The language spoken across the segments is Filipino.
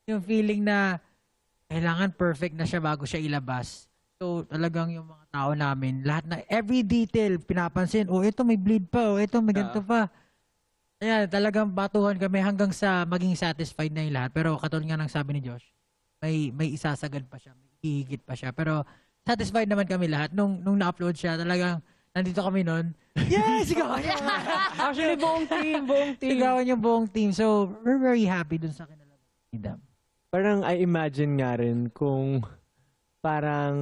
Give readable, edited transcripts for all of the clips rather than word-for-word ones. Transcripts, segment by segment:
yung feeling na kailangan perfect na siya bago siya ilabas. So, talagang yung mga tao namin, lahat na, every detail, pinapansin, oh, ito may bleed pa, oh, ito may ganito pa. Ayan, talagang batuhan kami hanggang sa maging satisfied na yung lahat. Pero katulad nga ng sabi ni Josh, may isasagad pa siya, may hihigit pa siya. Pero satisfied naman kami lahat. Nung na-upload siya, talagang nandito kami nun. Yes! Sigawan niya. Actually, buong team. Sigawan yung buong team. So, we're very happy dun sa kinalabas ni Dam. Parang I imagine nga rin kung parang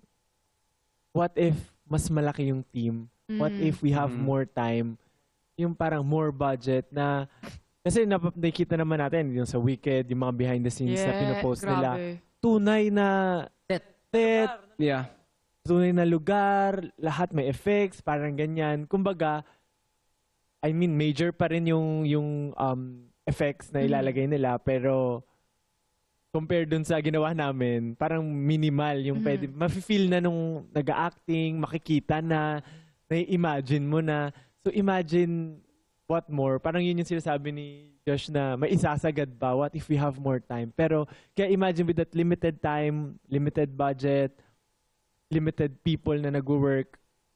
what if mas malaki yung team? What if we have more time? Yung parang more budget na kasi nakikita naman natin yung sa Wicked, yung mga behind the scenes na pinopost nila. Tunay na set, Yeah. tunay na lugar, lahat may effects, parang ganyan. Kumbaga, I mean, major pa rin yung effects na ilalagay nila, pero compared dun sa ginawa namin, parang minimal yung pwede. Mafe-feel na nung nag-acting, makikita na, na-imagine mo na. So imagine what more. Parang yun yung sinasabi ni Josh na may isasagad ba? What if we have more time? Pero kaya imagine with that limited time, limited budget, limited people na nag-work,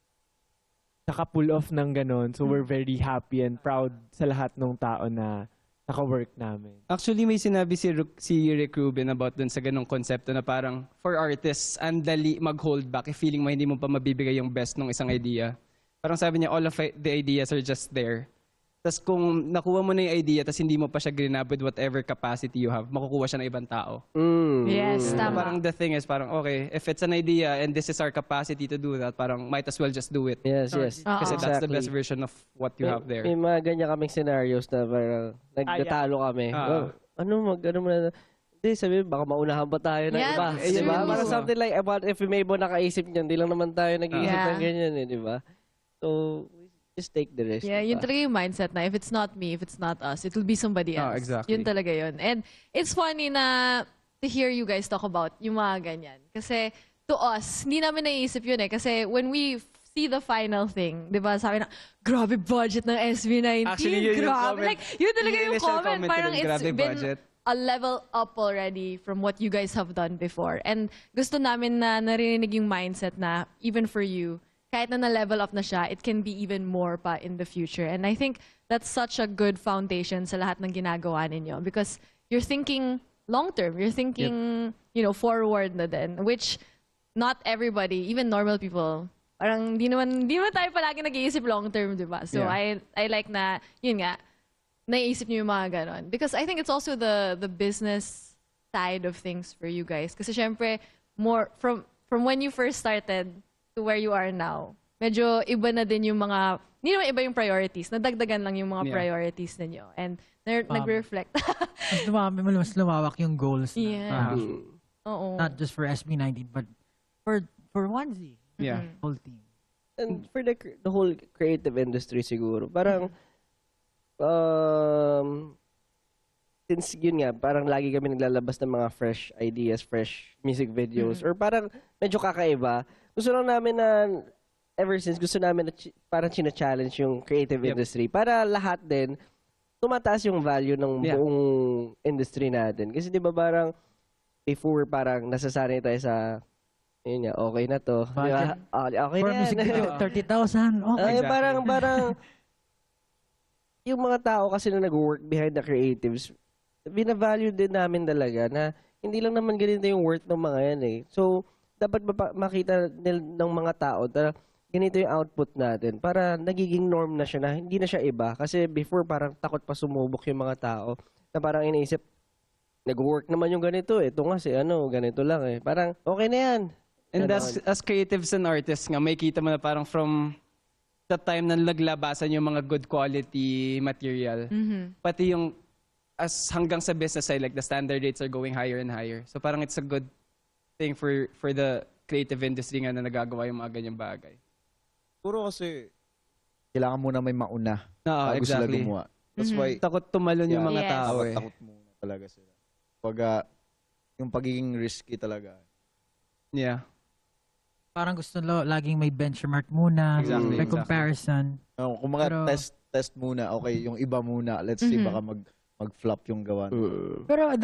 saka pull off ng ganon. So we're very happy and proud sa lahat ng tao na naka-work namin. Actually, may sinabi si Rick Rubin about dun sa ganong konsepto na parang for artists, ang dali mag-hold back if feeling mo hindi mo pa mabibigay yung best ng isang idea. Parang sabi niya, all of the ideas are just there. Tapos kung nakuha mo na yung idea tapos hindi mo pa siya grinab with whatever capacity you have, makukuha siya ng ibang tao. Yes, tama. Parang the thing is, parang okay, if it's an idea and this is our capacity to do that, parang might as well just do it. Yes, yes. Kasi that's the best version of what you have there. May mga ganyan kaming scenarios na parang nagtatalo kami. Ano mo na, hindi, sabi, baka maunahan pa tayo ng Yeah, iba. that's Di ba? true. Parang something like, about if may iba nakaisip niyan, di lang naman tayo nag-iisip Yeah. ng ganyan di ba? So, just take the risk. Yeah, yun talaga yung mindset na if it's not me, if it's not us, it will be somebody else. Exactly. Yun talaga yun. And it's funny na to hear you guys talk about yung mga ganyan. Kasi to us, hindi namin naisip yun eh. Kasi when we see the final thing, di ba, sabi na, grabe budget ng SB19. Actually, yun yung grabe. comment. Like, yun talaga yung initial comment. comment Parang nila, it's grabe been budget. a level up already from what you guys have done before. And gusto namin na narinig yung mindset na even for you, kahit na na-level up na siya, it can be even more pa in the future. And I think that's such a good foundation sa lahat ng ginagawa ninyo because you're thinking long-term. You're thinking, forward na din, which not everybody, even normal people, parang di naman tayo palagi nag-iisip long-term, di ba? So I like na, yun nga, naiisip niyo yung mga ganon. Because I think it's also the business side of things for you guys. Kasi syempre, more from when you first started to where you are now, medyo iba na din yung mga, hindi naman iba yung priorities, nadagdagan lang yung mga priorities ninyo. And nag-reflect. Mas lumawak yung goals. Yeah. Oo. Not just for SB19, but for Onesie. Yeah. Whole team. And for the whole creative industry siguro, parang, since yun nga, parang lagi kami naglalabas ng mga fresh ideas, fresh music videos, or parang medyo kakaiba, gusto lang namin na, ever since, gusto namin na parang china-challenge yung creative industry para lahat din, tumataas yung value ng buong industry natin. Kasi di ba parang, before parang nasasanay tayo sa, yun nga, okay na to. Budget. Okay For na music video, yan. 30,000. Okay. Ay, parang, yung mga tao kasi na nag-work behind the creatives, binavalue din namin talaga na hindi lang naman ganito yung worth ng mga yan eh. So, dapat makita ng mga tao na ganito yung output natin para nagiging norm na siya na hindi na siya iba. Kasi before parang takot pa sumubok yung mga tao na parang iniisip, nag-work naman yung ganito eh. Ito nga si ganito lang eh. Parang okay na yan. And as creatives and artists nga, may kita mo na parang from the time na naglabasan yung mga good quality material, pati yung as hanggang sa business side, like the standard rates are going higher and higher. So parang it's a good thing for the creative industry nga na nagagawa yung mga ganyang bagay. Puro kasi kailangan muna may mauna bago sila exactly. gumawa. That's why Takot tumalon yung mga Yes. tao eh. takot muna talaga sila. Pag yung pagiging risky talaga. Yeah. Parang gusto laging may benchmark muna. Exactly, May comparison. Kung mga Pero- test muna, okay, yung iba muna. Let's see, baka mag-flop yung gawa. Pero